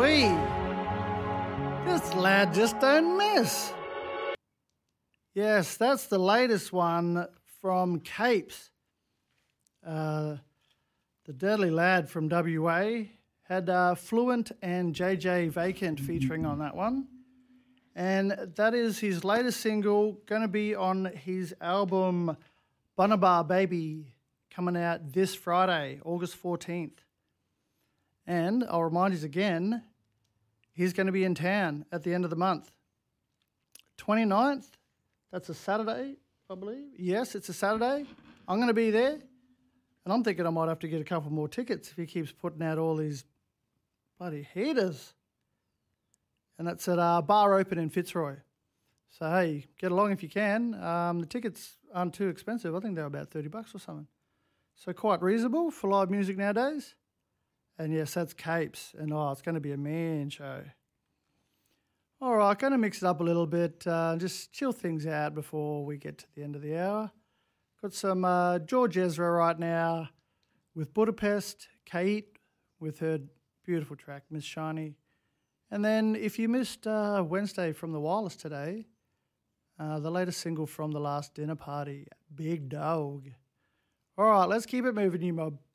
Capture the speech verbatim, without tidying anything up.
Lee. This lad just don't miss. Yes, that's the latest one from Capes. Uh, the Deadly Lad from W A had uh, Fluent and J J Vacant featuring on that one. And that is his latest single, going to be on his album Bunabar Baby, coming out this Friday, August fourteenth. And I'll remind you again, he's going to be in town at the end of the month. twenty-ninth, that's a Saturday, I believe. Yes, it's a Saturday. I'm going to be there. And I'm thinking I might have to get a couple more tickets if he keeps putting out all these bloody heaters. And that's at uh, Bar Open in Fitzroy. So, hey, get along if you can. Um, the tickets aren't too expensive. I think they're about thirty bucks or something. So quite reasonable for live music nowadays. And yes, that's Capes. And oh, it's going to be a man show. All right, going to mix it up a little bit. Uh, just chill things out before we get to the end of the hour. Got some uh, George Ezra right now with Budapest, Kate with her beautiful track, Miss Shiny. And then if you missed uh, Wednesday from the Wireless today, uh, the latest single from The Last Dinner Party, Big Dog. All right, let's keep it moving, you mob.